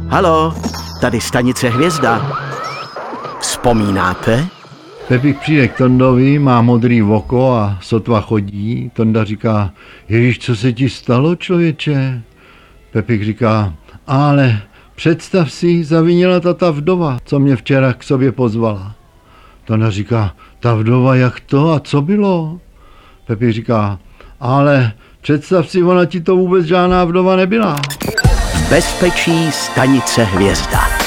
Halo, tady stanice Hvězda. Vzpomínáte? Pepík přijde k Tondovi, má modrý oko a sotva chodí. Tonda říká, Ježíš, co se ti stalo, člověče? Pepík říká, ale představ si, zavinila ta vdova, co mě včera k sobě pozvala. Tonda říká, ta vdova, jak to a co bylo? Pepík říká, ale představ si, ona ti to vůbec žádná vdova nebyla. V bezpečí stanice Hvězda.